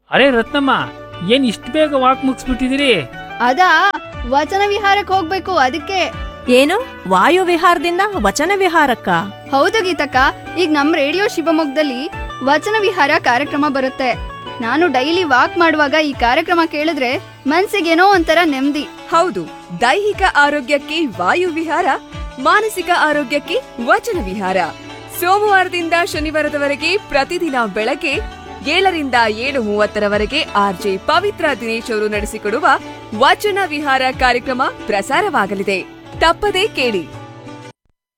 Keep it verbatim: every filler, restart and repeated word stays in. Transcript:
ಅರೆ ರತ್ನಮ್ಮ, ಏನ್ ಇಷ್ಟು ಬೇಗ ವಾಕ್ ಮುಗಿಸ್ಬಿಟ್ಟಿದಿರಿ? ಅದಾ, ವಚನ ವಿಹಾರಕ್ಕೆ ಹೋಗ್ಬೇಕು ಅದಕ್ಕೆ. ಏನು ವಾಯು ವಿಹಾರದಿಂದ ವಚನ ವಿಹಾರಕ್ಕ? ಹೌದು ಗೀತಕ್ಕ, ಈಗ ನಮ್ ರೇಡಿಯೋ ಶಿವಮೊಗ್ಗದಲ್ಲಿ ವಚನ ವಿಹಾರ ಕಾರ್ಯಕ್ರಮ ಬರುತ್ತೆ. ನಾನು ಡೈಲಿ ವಾಕ್ ಮಾಡುವಾಗ ಈ ಕಾರ್ಯಕ್ರಮ ಕೇಳಿದ್ರೆ ಮನ್ಸಿಗೇನೋ ಒಂಥರ ನೆಮ್ಮದಿ. ಹೌದು, ದೈಹಿಕ ಆರೋಗ್ಯಕ್ಕೆ ವಾಯು ವಿಹಾರ, ಮಾನಸಿಕ ಆರೋಗ್ಯಕ್ಕೆ ವಚನ ವಿಹಾರ. ಸೋಮವಾರದಿಂದ ಶನಿವಾರದವರೆಗೆ ಪ್ರತಿದಿನ ಬೆಳಗ್ಗೆ ಏಳರಿಂದ ಏಳು ಮೂವತ್ತರವರೆಗೆ ಆರ್ಜೆ ಪವಿತ್ರ ದಿನೇಶ್ ಅವರು ನಡೆಸಿಕೊಡುವ ವಚನ ವಿಹಾರ ಕಾರ್ಯಕ್ರಮ ಪ್ರಸಾರವಾಗಲಿದೆ. ತಪ್ಪದೇ ಕೇಳಿ.